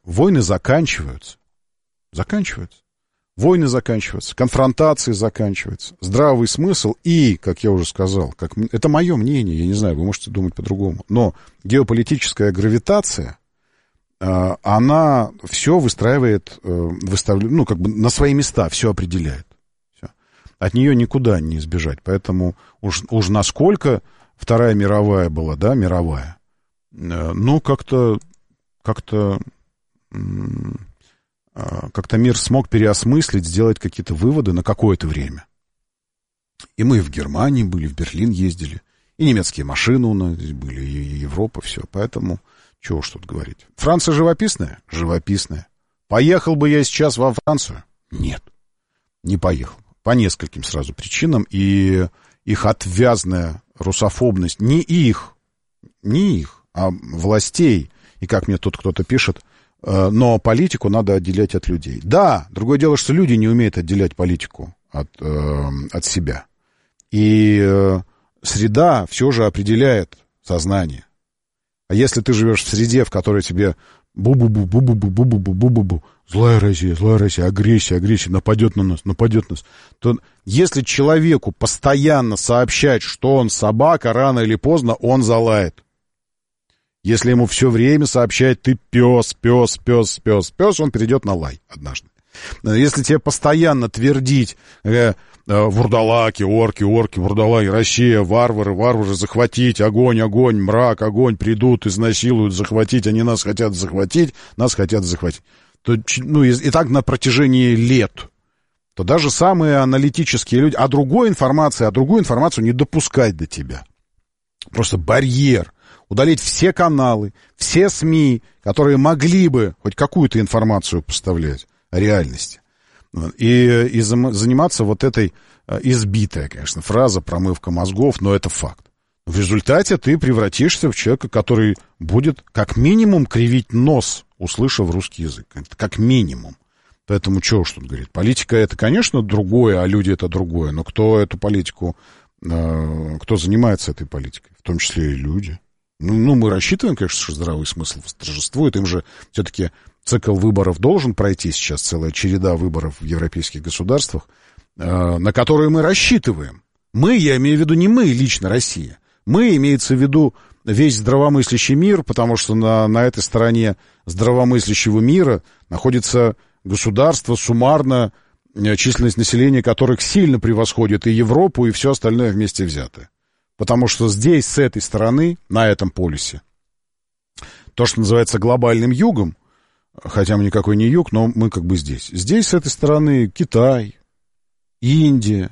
войны заканчиваются. Войны заканчиваются, конфронтации заканчиваются, здравый смысл и, как я уже сказал, это мое мнение, я не знаю, вы можете думать по-другому, но геополитическая гравитация, она все выстраивает, ну, как бы на свои места, все определяет. Все. От нее никуда не избежать, поэтому уж насколько Вторая мировая была, да, мировая, ну, как-то мир смог переосмыслить, сделать какие-то выводы на какое-то время. И мы в Германии были, в Берлин ездили, и немецкие машины у нас здесь были, и Европа, все. Поэтому, чего уж тут говорить. Франция живописная? Живописная. Поехал бы я сейчас во Францию? Нет, не поехал. По нескольким сразу причинам, и их отвязная русофобность, не их, а властей, и как мне тут кто-то пишет, но политику надо отделять от людей. Да, другое дело, что люди не умеют отделять политику от себя. И среда все же определяет сознание. А если ты живешь в среде, в которой тебе бу-бу-бу, злая Россия, агрессия, нападет на нас, то если человеку постоянно сообщать, что он собака, рано или поздно он залает. Если ему все время сообщать, ты пес, он перейдет на лай однажды. Если тебе постоянно твердить вурдалаки, орки, вурдалаки, Россия, варвары, захватить, огонь, мрак, огонь, придут, изнасилуют, захватить, они нас хотят захватить, то, ну, и так на протяжении лет, то даже самые аналитические люди, другую информацию не допускать до тебя. Просто барьер. Удалить все каналы, все СМИ, которые могли бы хоть какую-то информацию поставлять о реальности. И заниматься вот этой избитая, конечно, фраза «промывка мозгов», но это факт. В результате ты превратишься в человека, который будет как минимум кривить нос, услышав русский язык. Как минимум. Поэтому чего уж тут говорить. Политика — это, конечно, другое, а люди — это другое. Но кто эту политику, кто занимается этой политикой? В том числе и люди. Ну, мы рассчитываем, конечно, что здравый смысл восторжествует. Им же все-таки цикл выборов должен пройти сейчас, целая череда выборов в европейских государствах, на которые мы рассчитываем. Я имею в виду не мы, лично Россия. Имеется в виду весь здравомыслящий мир, потому что на этой стороне здравомыслящего мира находится государство, суммарно численность населения которых сильно превосходит и Европу, и все остальное вместе взятое. Потому что здесь, с этой стороны, на этом полюсе, то, что называется глобальным югом, хотя мы никакой не юг, но мы как бы здесь. Здесь, с этой стороны, Китай, Индия,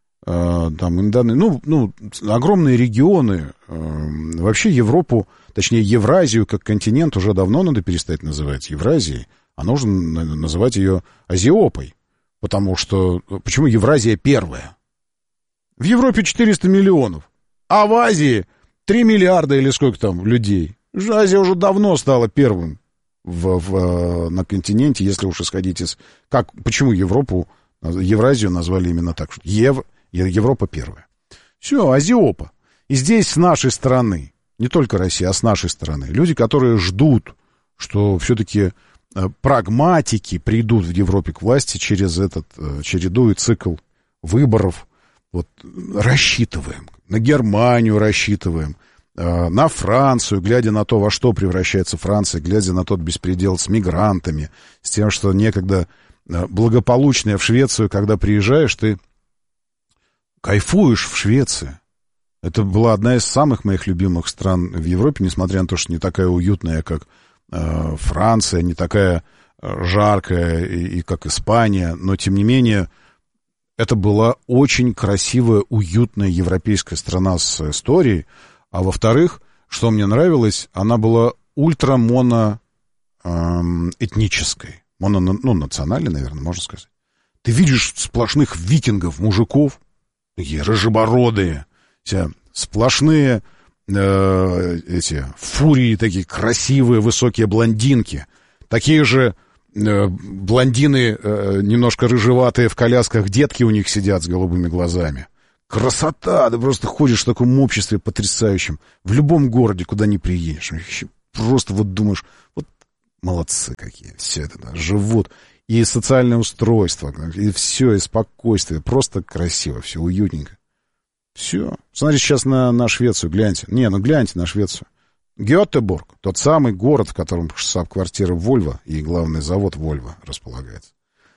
огромные регионы. Вообще Европу, точнее Евразию как континент уже давно надо перестать называть Евразией, а нужно называть ее Азиопой. Почему Евразия первая? В Европе 400 миллионов. А в Азии 3 миллиарда или сколько там людей. Азия уже давно стала первым на континенте, если уж исходить из... Почему Евразию назвали именно так? Европа первая. Все, Азиопа. И здесь с нашей стороны, не только Россия, а с нашей стороны, люди, которые ждут, что все-таки прагматики придут в Европе к власти через этот череду и цикл выборов. Вот рассчитываем. На Германию рассчитываем, на Францию, глядя на то, во что превращается Франция, глядя на тот беспредел с мигрантами, с тем, что некогда благополучная в Швецию, когда приезжаешь, ты кайфуешь в Швеции. Это была одна из самых моих любимых стран в Европе, несмотря на то, что не такая уютная, как Франция, не такая жаркая, и как Испания, но, тем не менее, это была очень красивая, уютная европейская страна с историей. А во-вторых, что мне нравилось, она была ультрамоноэтнической. Национальной, наверное, можно сказать. Ты видишь сплошных викингов, мужиков, такие рыжебородые, сплошные фурии, такие красивые, высокие блондинки. Такие же блондины, немножко рыжеватые в колясках, детки у них сидят с голубыми глазами. Красота! Ты просто ходишь в таком обществе потрясающем. В любом городе, куда ни приедешь. Просто вот думаешь, вот Молодцы какие. Все это, да, живут. И социальное устройство, и все, и спокойствие. Просто красиво, все уютненько. Все. Смотрите сейчас на Швецию, гляньте. Гляньте на Швецию. Гетеборг, тот самый город, в котором штаб-квартира Volvo и главный завод Volvo располагается.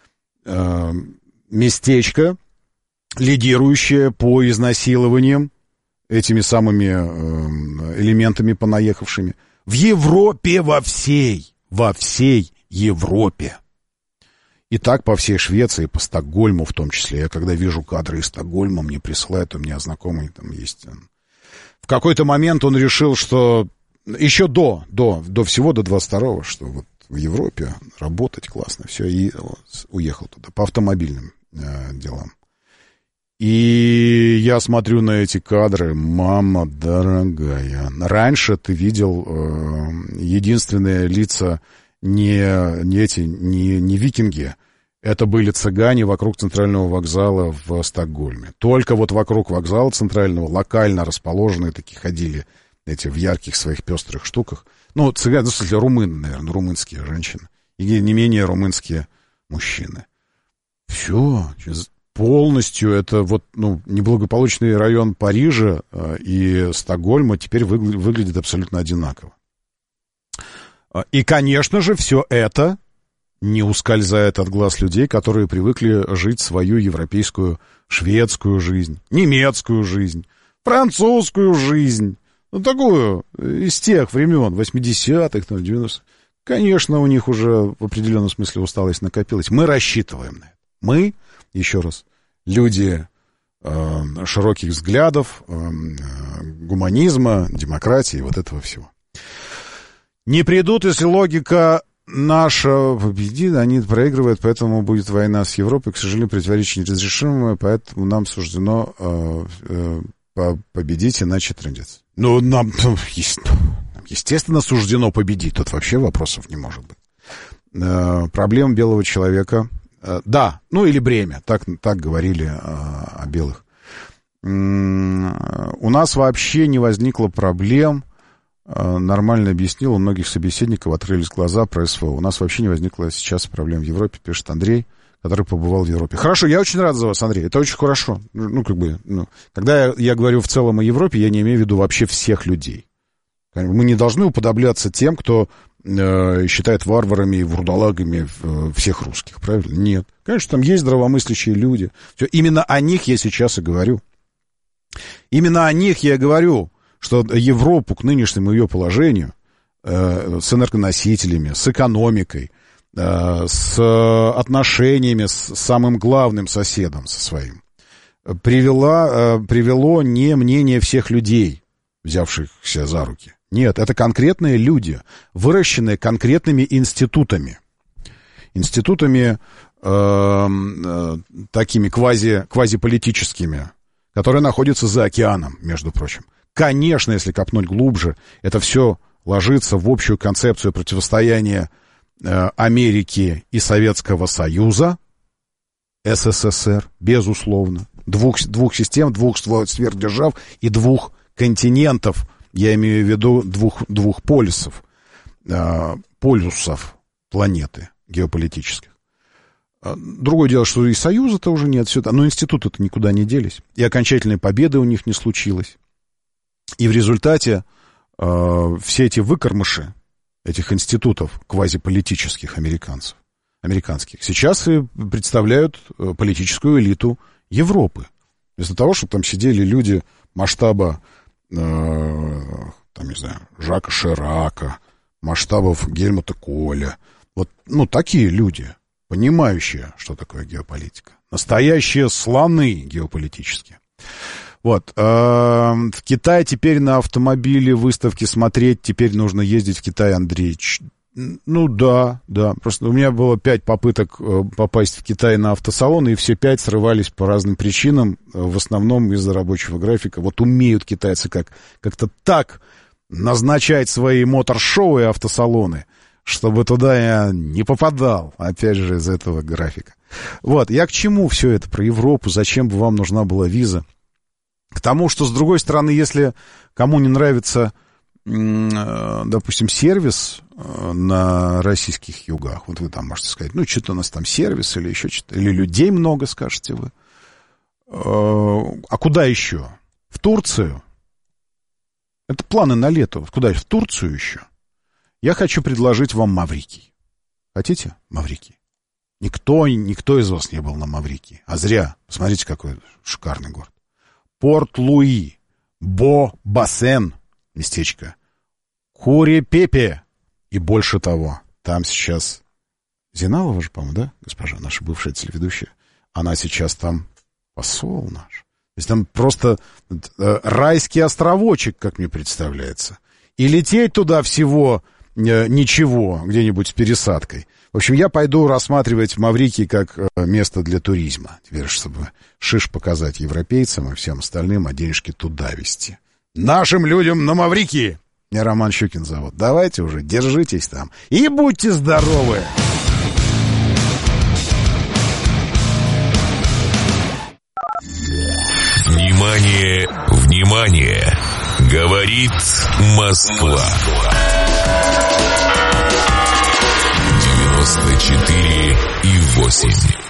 Местечко, лидирующее по изнасилованиям этими самыми элементами понаехавшими. В Европе во всей Европе. И так по всей Швеции, по Стокгольму в том числе. Я когда вижу кадры из Стокгольма, мне присылают, у меня знакомый там есть. В какой-то момент он решил, что еще до всего, до 22-го, что вот в Европе работать классно, все, и уехал туда по автомобильным делам. И я смотрю на эти кадры, мама дорогая. Раньше ты видел единственные лица не викинги, это были цыгане вокруг центрального вокзала в Стокгольме. Только вот вокруг вокзала центрального локально расположенные такие ходили эти в ярких своих пестрых штуках. Ну, цыгане, в смысле, румыны, наверное, румынские женщины. И не менее румынские мужчины. Все, полностью это вот, неблагополучный район Парижа и Стокгольма теперь выглядит абсолютно одинаково. И, конечно же, все это не ускользает от глаз людей, которые привыкли жить свою европейскую, шведскую жизнь, немецкую жизнь, французскую жизнь. Такую из тех времен, 80-х, 90-х. Конечно, у них уже в определенном смысле усталость накопилась. Мы рассчитываем на это. Мы, еще раз, люди широких взглядов, гуманизма, демократии, вот этого всего. Не придут, если логика наша победит, они проигрывают, поэтому будет война с Европой, к сожалению, противоречие неразрешимое, поэтому нам суждено победить, иначе трындец. Нам, естественно, суждено победить, тут вообще вопросов не может быть. Проблема белого человека, да, или бремя, так говорили о белых. У нас вообще не возникло проблем. Нормально объяснил, у многих собеседников открылись глаза про СВО. У нас вообще не возникло сейчас проблем в Европе, пишет Андрей, который побывал в Европе. Хорошо, я очень рад за вас, Андрей, это очень хорошо. Когда я говорю в целом о Европе, я не имею в виду вообще всех людей. Мы не должны уподобляться тем, кто считает варварами и вурдалагами всех русских, правильно? Нет. Конечно, там есть здравомыслящие люди. Все, именно о них я сейчас и говорю. Именно о них я говорю, что Европу к нынешнему ее положению с энергоносителями, с экономикой, с отношениями с самым главным соседом, со своим, привело не мнение всех людей, взявшихся за руки. Нет, это конкретные люди, выращенные конкретными институтами. Институтами такими квазиполитическими, которые находятся за океаном, между прочим. Конечно, если копнуть глубже, это все ложится в общую концепцию противостояния Америки и Советского Союза, СССР, безусловно. Двух систем, двух сверхдержав и двух континентов, я имею в виду двух полюсов планеты геополитических. Другое дело, что и Союза-то уже нет, но институты-то никуда не делись, и окончательной победы у них не случилось. И в результате все эти выкормыши этих институтов квазиполитических американских сейчас и представляют политическую элиту Европы. Вместо того, чтобы там сидели люди масштаба, Жака Ширака, масштабов Гельмута Коля. Вот, такие люди, понимающие, что такое геополитика. Настоящие слоны геополитические. Вот. В Китай теперь на автомобиле выставки смотреть, теперь нужно ездить в Китай, Андрей. Да. Просто у меня было 5 попыток попасть в Китай на автосалон, и все 5 срывались по разным причинам, в основном из-за рабочего графика. Вот умеют китайцы как-то так назначать свои мотор-шоу и автосалоны, чтобы туда я не попадал, опять же, из этого графика. Вот, я к чему все это про Европу, зачем бы вам нужна была виза? К тому, что, с другой стороны, если кому не нравится допустим, сервис на российских югах, вот вы там можете сказать, ну, что-то у нас там сервис или еще что-то, или людей много, скажете вы. А куда еще? В Турцию? Это планы на лето. Куда? В Турцию еще? Я хочу предложить вам Маврикий. Хотите Маврикий? Никто из вас не был на Маврикии. А зря. Посмотрите, какой шикарный город. Порт-Луи, Бо-Бассен, местечко, Курепепе. И больше того, там сейчас Зиналова же, по-моему, да, госпожа, наша бывшая телеведущая, она сейчас там посол наш. То есть там просто райский островочек, как мне представляется. И лететь туда всего ничего, где-нибудь с пересадкой. В общем, я пойду рассматривать Маврикий как место для туризма. Теперь, чтобы шиш показать европейцам и всем остальным, а денежки туда везти. Нашим людям на Маврикии! Меня Роман Щукин зовут. Давайте уже, держитесь там. И будьте здоровы! Внимание, внимание! Говорит Москва. 94,8.